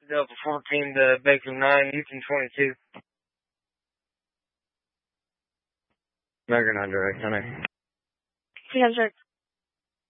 Delta 14 to Baker 9, Houston 22. Baker 9 direct, center. Yeah, direct.